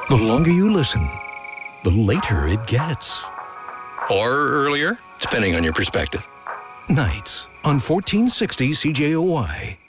The longer you listen, the later it gets. Or earlier, depending on your perspective. Nights on 1460 CJOY.